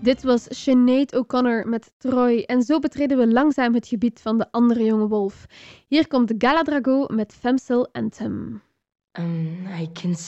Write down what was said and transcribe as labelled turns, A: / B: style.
A: Dit was Sinead O'Connor met Troy. En zo betreden we langzaam het gebied van de andere jonge wolf. Hier komt Galadrago met Femcel Anthem.
B: I can